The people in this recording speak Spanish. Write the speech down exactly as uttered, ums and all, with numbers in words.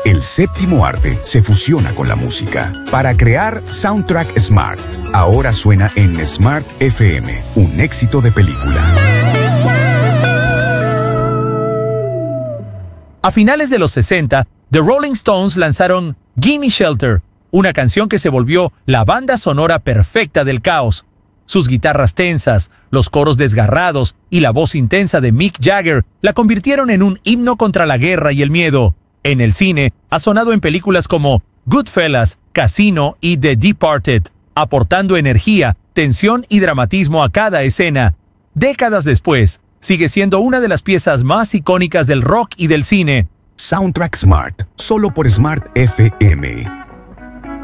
El séptimo arte se fusiona con la música para crear Soundtrack Smart. Ahora suena en Smart F M, un éxito de película. A finales de los sesenta, The Rolling Stones lanzaron Gimme Shelter, una canción que se volvió la banda sonora perfecta del caos. Sus guitarras tensas, los coros desgarrados y la voz intensa de Mick Jagger la convirtieron en un himno contra la guerra y el miedo. En el cine, ha sonado en películas como Goodfellas, Casino y The Departed, aportando energía, tensión y dramatismo a cada escena. Décadas después, sigue siendo una de las piezas más icónicas del rock y del cine. Soundtrack Smart, solo por Smart F M.